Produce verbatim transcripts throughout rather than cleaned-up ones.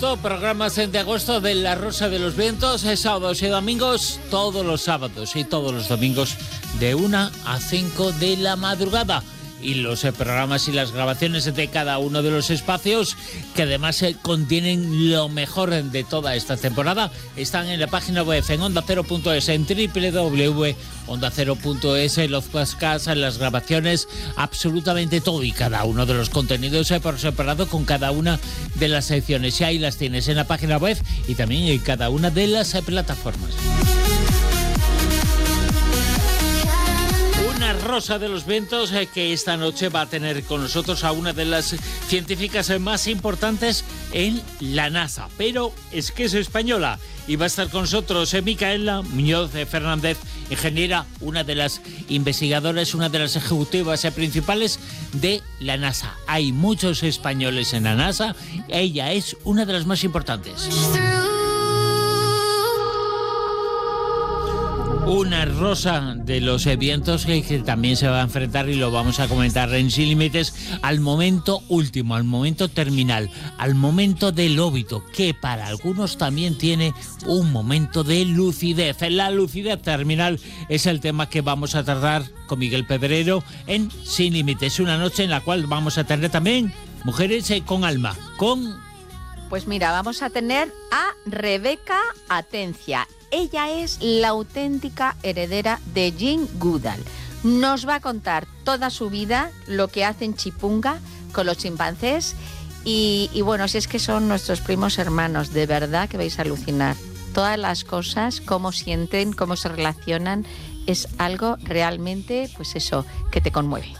Programas de agosto de La Rosa de los Vientos, sábados y domingos, todos los sábados y todos los domingos de una a cinco de la madrugada. Y los eh, programas y las grabaciones de cada uno de los espacios, que además eh, contienen lo mejor de toda esta temporada, están en la página web en onda cero punto es, en doble u doble u doble u punto onda cero punto es, los podcasts, las grabaciones, absolutamente todo y cada uno de los contenidos eh, por separado con cada una de las secciones. Y ahí las tienes en la página web y también en cada una de las eh, plataformas. Una Rosa de los Vientos eh, que esta noche va a tener con nosotros a una de las científicas eh, más importantes en la NASA, pero es que es española y va a estar con nosotros eh, Micaela Muñoz eh, Fernández, ingeniera, una de las investigadoras, una de las ejecutivas eh, principales de la NASA. Hay muchos españoles en la NASA, ella es una de las más importantes. Una Rosa de los Vientos que, que también se va a enfrentar, y lo vamos a comentar en Sin Límites, al momento último, al momento terminal, al momento del óbito, que para algunos también tiene un momento de lucidez. La lucidez terminal es el tema que vamos a tratar con Miguel Pedrero en Sin Límites, una noche en la cual vamos a tener también mujeres con alma, con... Pues mira, vamos a tener a Rebeca Atencia. Ella es la auténtica heredera de Jane Goodall. Nos va a contar toda su vida, lo que hace en Chipunga con los chimpancés. Y, y bueno, si es que son nuestros primos hermanos, de verdad que vais a alucinar. Todas las cosas, cómo sienten, cómo se relacionan, es algo realmente, pues eso, que te conmueve.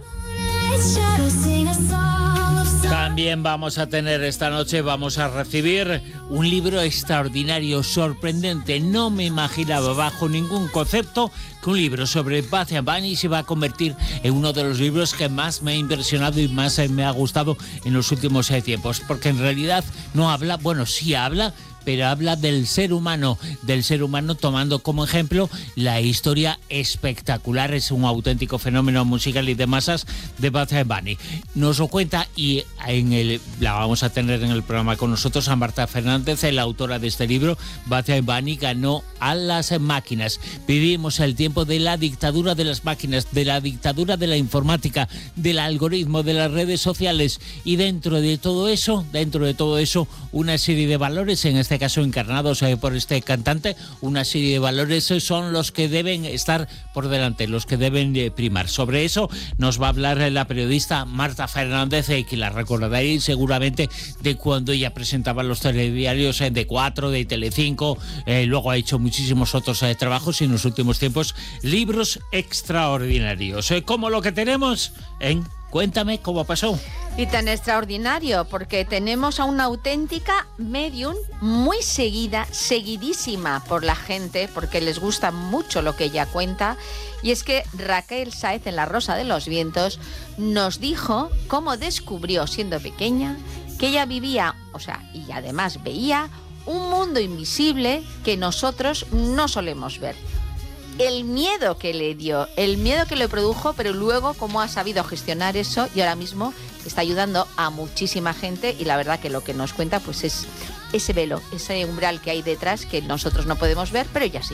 También vamos a tener esta noche, vamos a recibir un libro extraordinario, sorprendente. No me imaginaba bajo ningún concepto que un libro sobre Bugs Bunny se va a convertir en uno de los libros que más me ha impresionado y más me ha gustado en los últimos tiempos. Porque en realidad no habla, bueno, sí habla, pero habla del ser humano, del ser humano tomando como ejemplo la historia espectacular, es un auténtico fenómeno musical y de masas de Bugs Bunny. Nos lo cuenta y en el, la vamos a tener en el programa con nosotros a Marta Fernández, la autora de este libro. Bugs Bunny ganó a las máquinas. Vivimos el tiempo de la dictadura de las máquinas, de la dictadura de la informática, del algoritmo, de las redes sociales, y dentro de todo eso, dentro de todo eso, una serie de valores, en este caso encarnados eh, por este cantante, una serie de valores eh, son los que deben estar por delante, los que deben eh, primar. Sobre eso nos va a hablar eh, la periodista Marta Fernández, eh, que la recordaréis seguramente de cuando ella presentaba los telediarios eh, de cuatro, de Telecinco, eh, luego ha hecho muchísimos otros eh, trabajos y en los últimos tiempos libros extraordinarios, eh, como lo que tenemos en Cuéntame cómo pasó. Y tan extraordinario, porque tenemos a una auténtica medium muy seguida, seguidísima por la gente, porque les gusta mucho lo que ella cuenta. Y es que Raquel Sáez, en La Rosa de los Vientos, nos dijo cómo descubrió, siendo pequeña, que ella vivía, o sea, y además veía, un mundo invisible que nosotros no solemos ver. El miedo que le dio, el miedo que le produjo, pero luego cómo ha sabido gestionar eso y ahora mismo está ayudando a muchísima gente, y la verdad que lo que nos cuenta pues es ese velo, ese umbral que hay detrás que nosotros no podemos ver, pero ella sí.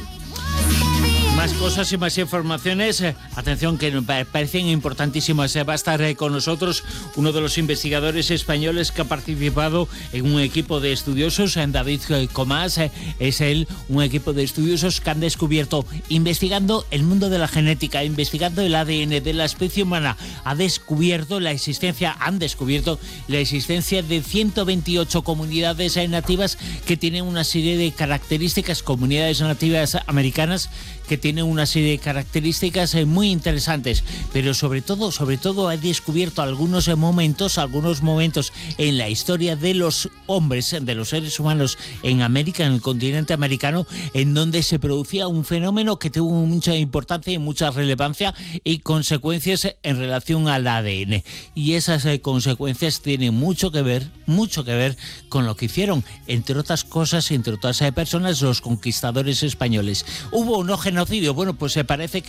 Más cosas y más informaciones. Atención, que me parecen importantísimas. Va a estar con nosotros uno de los investigadores españoles que ha participado en un equipo de estudiosos, David Comás. Es él, un equipo de estudiosos que han descubierto, investigando el mundo de la genética, investigando el A D N de la especie humana, ha descubierto la existencia, han descubierto la existencia de ciento veintiocho comunidades nativas que tienen una serie de características, comunidades nativas americanas que tienen una serie de características muy interesantes, pero sobre todo, sobre todo ha descubierto algunos momentos, algunos momentos en la historia de los hombres, de los seres humanos en América, en el continente americano, en donde se producía un fenómeno que tuvo mucha importancia y mucha relevancia y consecuencias en relación al A D N. Y esas eh, consecuencias tienen mucho que ver, mucho que ver con lo que hicieron, entre otras cosas, entre otras eh, personas, los conquistadores españoles. ¿Hubo o no genocidio? Bueno, pues se parece que